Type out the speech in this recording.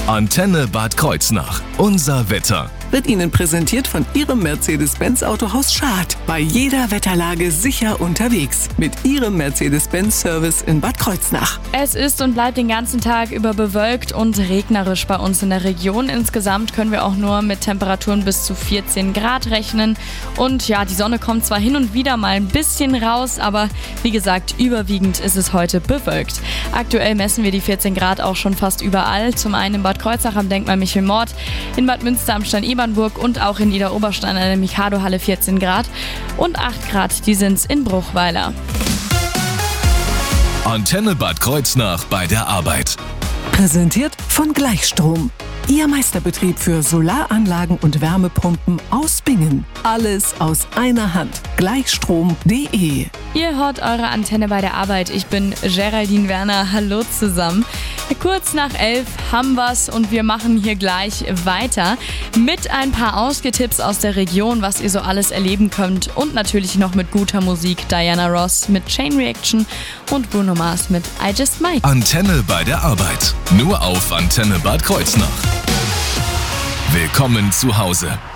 Antenne Bad Kreuznach. Unser Wetter. Wird Ihnen präsentiert von Ihrem Mercedes-Benz Autohaus Schad. Bei jeder Wetterlage sicher unterwegs. Mit Ihrem Mercedes-Benz-Service in Bad Kreuznach. Es ist und bleibt den ganzen Tag über bewölkt und regnerisch bei uns in der Region. Insgesamt können wir auch nur mit Temperaturen bis zu 14 Grad rechnen. Und ja, die Sonne kommt zwar hin und wieder mal ein bisschen raus, aber wie gesagt, überwiegend ist es heute bewölkt. Aktuell messen wir die 14 Grad auch schon fast überall. Zum einen in Bad Kreuznach am Denkmal Michel Mord, in Bad Münster am Stein-Ebernburg und auch in Idar-Oberstein an der Mikado-Halle 14 Grad und 8 Grad, die sind's in Bruchweiler. Antenne Bad Kreuznach bei der Arbeit. Präsentiert von Gleichstrom. Ihr Meisterbetrieb für Solaranlagen und Wärmepumpen aus Bingen. Alles aus einer Hand. Gleichstrom.de. Ihr hört eure Antenne bei der Arbeit. Ich bin Geraldine Werner. Hallo zusammen. Kurz nach 11 haben wir's und wir machen hier gleich weiter mit ein paar Ausgetipps aus der Region, was ihr so alles erleben könnt und natürlich noch mit guter Musik. Diana Ross mit Chain Reaction und Bruno Mars mit I Just Might. Antenne bei der Arbeit. Nur auf Antenne Bad Kreuznach. Willkommen zu Hause.